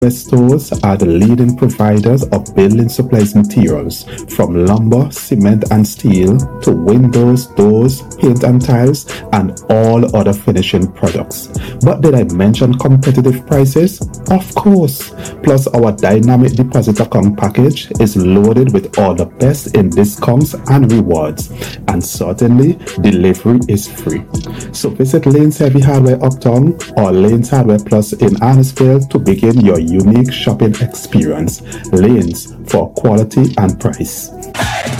stores are the leading providers of building supplies materials, from lumber, cement and steel to windows, doors, paint and tiles, and all other finishing products. But did I mention competitive prices? Of course. Plus, our dynamic deposit account package is loaded with all the best in discounts and rewards. And certainly, delivery is free. So visit Lanes Heavy Hardware Uptown or Lanes Hardware Plus in Annisfield to begin your unique shopping experience. Lanes for quality and price.